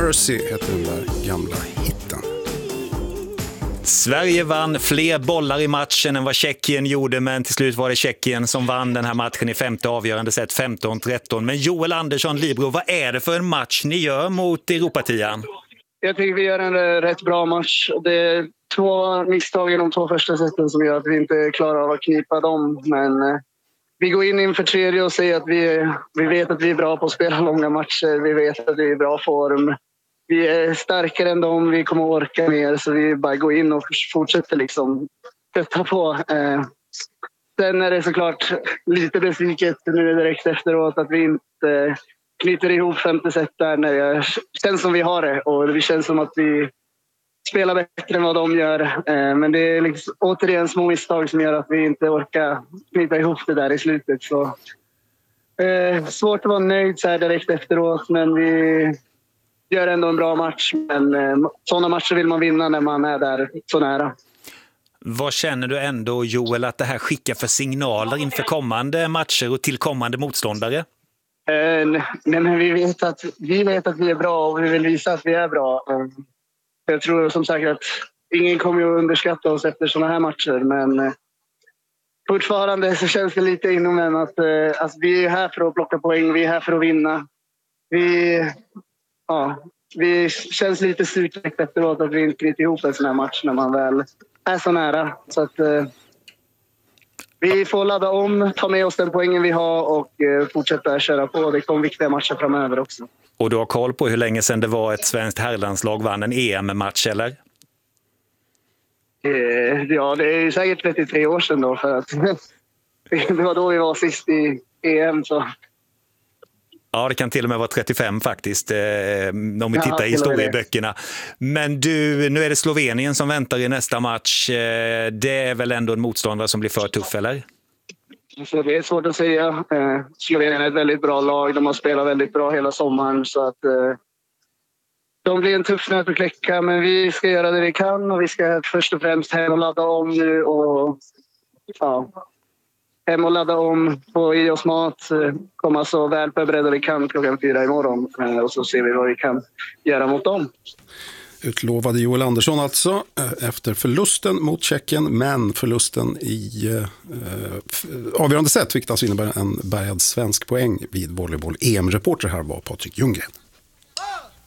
Mercy heter den där gamla hitten. Sverige vann fler bollar i matchen än vad Tjeckien gjorde, men till slut var det Tjeckien som vann den här matchen i femte avgörande set 15-13. Men Joel Andersson, Libro, vad är det för en match ni gör mot Europatian? Jag tycker vi gör en rätt bra match. Det är 2 misstag i de 2 första seten som gör att vi inte klarar av att knipa dem. Men vi går in inför tredje och säger att vi vet att vi är bra på att spela långa matcher. Vi vet att vi är i bra form. Vi är starkare än dem, vi kommer att orka mer. Så vi bara går in och fortsätter liksom sätta på. Sen är det såklart lite besviket nu direkt efteråt att vi inte knyter ihop femte set där när det känns som vi har det. Och det känns som att vi spelar bättre än vad de gör. Men det är liksom, återigen små misstag som gör att vi inte orkar knyta ihop det där i slutet. Så, svårt att vara nöjd så här direkt efteråt, men vi gör ändå en bra match. Men sådana matcher vill man vinna när man är där så nära. Vad känner du ändå, Joel, att det här skickar för signaler inför kommande matcher och till kommande motståndare? Nej, men vi vet att vi är bra och vi vill visa att vi är bra. Jag tror som sagt att ingen kommer att underskatta oss efter sådana här matcher, men fortfarande så känns det lite inom en att vi är här för att plocka poäng, vi är här för att vinna. Vi känns lite surt efteråt att vi inte knyter ihop en sån här match när man väl är så nära. Så att vi får ladda om, ta med oss den poängen vi har och fortsätta köra på. Det kommer viktiga matcher framöver också. Och du har koll på hur länge sedan det var ett svenskt herrlandslag vann en EM-match, eller? Ja, det är säkert 33 år sedan då, för att det var då vi var sist i EM. Så. Ja, det kan till och med vara 35 faktiskt, om vi tittar i historieböckerna. Men du, nu är det Slovenien som väntar i nästa match. Det är väl ändå en motståndare som blir för tuff, eller? Så det är svårt att säga. Slovenien är ett väldigt bra lag. De har spelat väldigt bra hela sommaren. Så att de blir en tuff nöt att kläcka. Men vi ska göra det vi kan. Och vi ska först och främst hem och ladda om nu. Och hem och ladda om, få i oss mat. Komma så väl förberedda vi kan 4:00 imorgon. Och så ser vi vad vi kan göra mot dem. Utlovade Joel Andersson alltså efter förlusten mot Tjeckien, men förlusten i avgörande sätt, vilket alltså innebär en bärgad svensk poäng vid volleyboll. EM-reporter här var Patrik Ljunggren.